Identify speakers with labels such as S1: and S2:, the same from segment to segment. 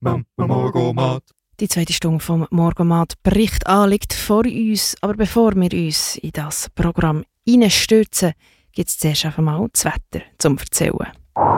S1: Morgomat. Die zweite Stunde vom Morgomat Bericht an liegt vor uns. Aber bevor wir uns in das Programm hineinstürzen, gibt es zuerst einmal das Wetter zum Erzählen.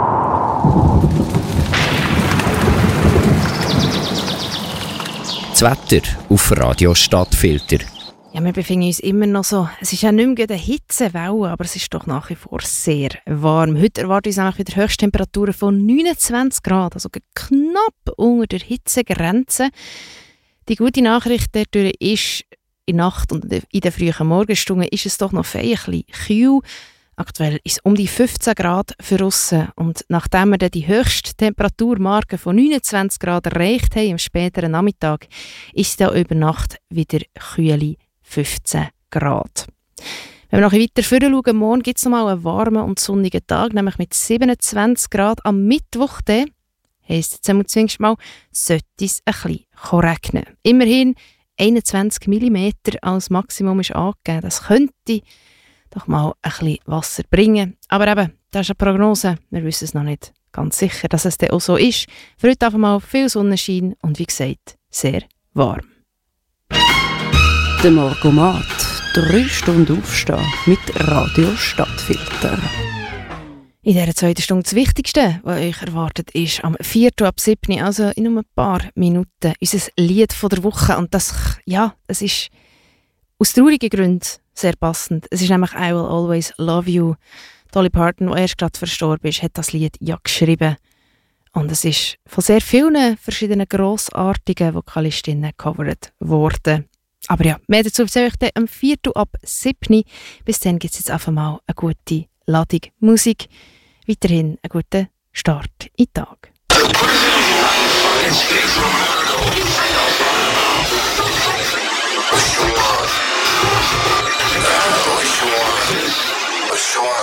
S2: Das Wetter auf Radio Stadtfilter.
S1: Ja, wir befinden uns immer noch so. Es ist ja nicht mehr eine Hitzewelle, aber es ist doch nach wie vor sehr warm. Heute erwarten wir uns wieder Höchsttemperaturen von 29 Grad, also knapp unter der Hitzegrenze. Die gute Nachricht dadurch ist, in der Nacht und in den frühen Morgenstunden ist es doch noch ein bisschen kühl. Aktuell ist es um die 15 Grad für aussen. Und nachdem wir dann die höchste Temperaturmarke von 29 Grad erreicht haben, am späteren Nachmittag, ist es dann über Nacht wieder kühle 15 Grad. Wenn wir noch weiter vorne schauen, morgen gibt es noch mal einen warmen und sonnigen Tag, nämlich mit 27 Grad. Am Mittwoch dann, heisst jetzt zumindest mal, sollte es ein bisschen regnen. Immerhin 21 mm als Maximum ist angegeben. Das könnte doch mal ein bisschen Wasser bringen. Aber eben, das ist eine Prognose. Wir wissen es noch nicht ganz sicher, dass es dann auch so ist. Für heute einfach mal viel Sonnenschein und wie gesagt, sehr warm.
S3: Der Morgomat. 3 Stunden aufstehen mit Radio Stadtfilter.
S1: In dieser zweiten Stunde das Wichtigste, was euch erwartet, ist am 4. ab 7. Also in nur ein paar Minuten unser Lied von der Woche. Und das ist aus traurigen Gründen sehr passend. Es ist nämlich «I Will Always Love You». Dolly Parton, die erst gerade verstorben ist, hat das Lied ja geschrieben. Und es ist von sehr vielen verschiedenen grossartigen Vokalistinnen gecovert worden. Aber ja, mehr dazu erzähle ich dann am 4. ab 7. Bis dann gibt es jetzt einfach mal eine gute Ladung Musik. Weiterhin einen guten Start in den Tag.